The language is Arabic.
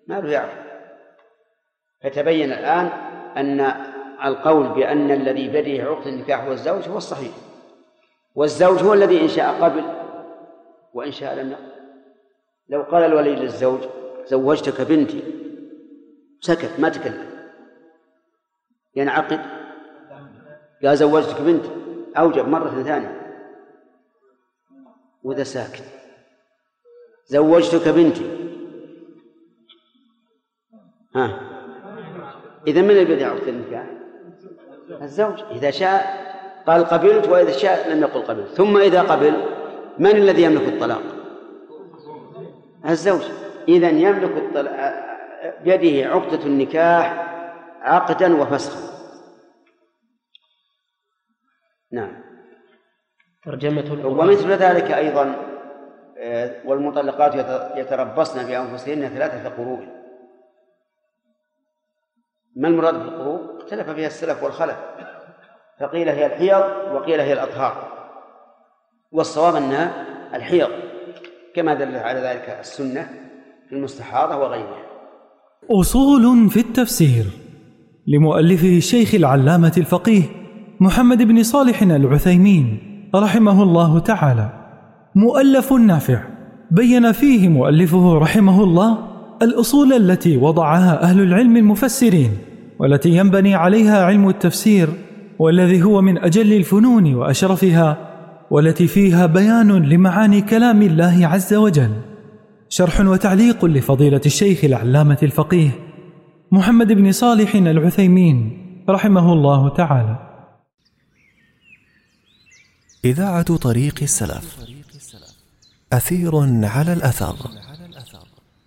ما له يعرف. فتبين الآن أن القول بأن الذي بيده عقد النكاح هو الزوج هو الصحيح، والزوج هو الذي إن شاء قبل وإن شاء لم يقبل. لو قال الولي للزوج زوجتك بنتي سكت ما تكلم ينعقد، قال زوجتك بنتي أوجب مرة ثانية، وإذا ساكت زوجتك بنتي إذا من الذي بيده عقد النكاح؟ الزوج. إذا شاء قال قبلت، وإذا شاء لم يقل قبلت. ثم إذا قبل من الذي يملك الطلاق؟ الزوج. إذن يملك بيده عقدة النكاح عقدا وفسخا. نعم. ومثل ذلك أيضا والمطلقات يتربصن بأنفسهن 3 قروء. ما المراد بالقروء؟ اختلف فيها السلف والخلف، فقيل هي الحيض وقيل هي الأطهار، والصواب أنها الحيض كما دل على ذلك السنة في المستحاضة وغيرها. أصول في التفسير لمؤلفه الشيخ العلامة الفقيه محمد بن صالح العثيمين رحمه الله تعالى، مؤلف نافع بين فيه مؤلفه رحمه الله الأصول التي وضعها أهل العلم المفسرين، والتي ينبني عليها علم التفسير، والذي هو من أجل الفنون وأشرفها، والتي فيها بيان لمعاني كلام الله عز وجل. شرح وتعليق لفضيلة الشيخ العلامة الفقيه محمد بن صالح العثيمين رحمه الله تعالى. إذاعة طريق السلف، أثير على الأثر.